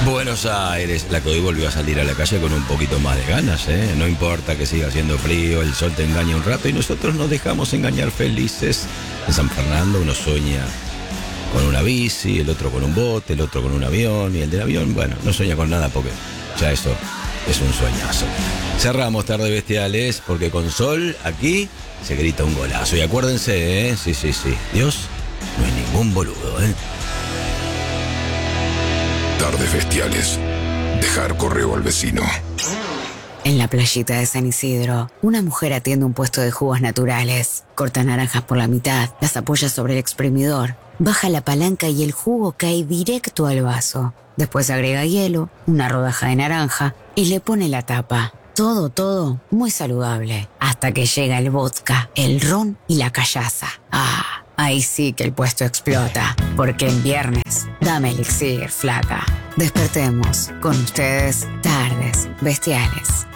Buenos Aires, la que hoy volvió a salir a la calle con un poquito más de ganas, ¿eh? No importa que siga haciendo frío, el sol te engaña un rato y nosotros nos dejamos engañar felices. En San Fernando uno sueña con una bici, el otro con un bote, el otro con un avión, y el del avión, bueno, no sueña con nada porque ya eso es un sueñazo. Cerramos Tardes Bestiales porque con sol aquí se grita un golazo. Y acuérdense, sí, Dios no es ningún boludo, ¿eh? Tardes Bestiales. Dejar correo al vecino. En la playita de San Isidro, una mujer atiende un puesto de jugos naturales. Corta naranjas por la mitad, las apoya sobre el exprimidor, baja la palanca y el jugo cae directo al vaso. Después agrega hielo, una rodaja de naranja y le pone la tapa. Todo muy saludable. Hasta que llega el vodka, el ron y la callaza. Ahí sí que el puesto explota. Porque en viernes, dame elixir, flaca. Despertemos con ustedes Tardes Bestiales.